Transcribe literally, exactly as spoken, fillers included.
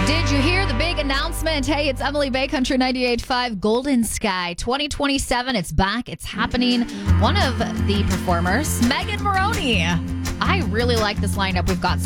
Did you hear the big announcement? Hey, it's Emily Bay, Country ninety-eight point five, Golden Sky twenty twenty-seven. It's back. It's happening. One of the performers, Megan Moroney. I really like this lineup. We've got